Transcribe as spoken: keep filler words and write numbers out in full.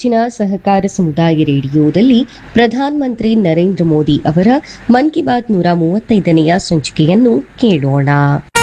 ಇವತ್ತಿನ ಸಹಕಾರ ಸಮುದಾಯ ರೇಡಿಯೋದಲ್ಲಿ ಪ್ರಧಾನಮಂತ್ರಿ ನರೇಂದ್ರ ಮೋದಿ ಅವರ ಮನ್ ಕಿ ಬಾತ್ ನೂರ ಮೂವತ್ತೈದನೆಯ ಸಂಚಿಕೆಯನ್ನು ಕೇಳೋಣ.